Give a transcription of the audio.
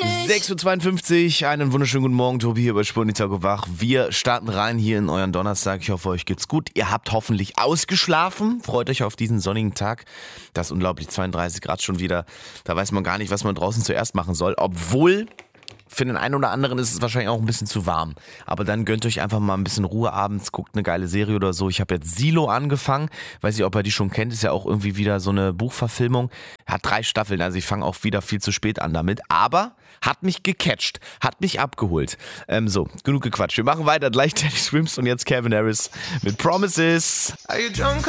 6.52 Uhr, einen wunderschönen guten Morgen, Tobi hier bei Spurnitag wach. Wir starten rein hier in euren Donnerstag. Ich hoffe, euch geht's gut. Ihr habt hoffentlich ausgeschlafen. Freut euch auf diesen sonnigen Tag. Das ist unglaublich, 32 Grad schon wieder. Da weiß man gar nicht, was man draußen zuerst machen soll. Obwohl, für den einen oder anderen ist es wahrscheinlich auch ein bisschen zu warm. Aber dann gönnt euch einfach mal ein bisschen Ruhe abends, guckt eine geile Serie oder so. Ich habe jetzt Silo angefangen. Weiß nicht, ob ihr die schon kennt. Ist ja auch irgendwie wieder so eine Buchverfilmung. Hat 3 Staffeln, also ich fange auch wieder viel zu spät an damit. Aber hat mich gecatcht, hat mich abgeholt. So, genug gequatscht. Wir machen weiter. Gleich Teddy Swims und jetzt Calvin Harris mit Promises.